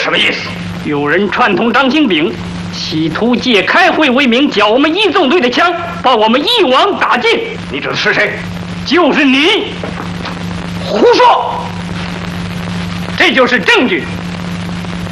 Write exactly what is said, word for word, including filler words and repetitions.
什么意思？ 有人串通张兴炳，企图借开会为名，缴我们一纵队的枪，把我们一网打尽。 你指的是谁？ 就是你。 胡说！ 这就是证据。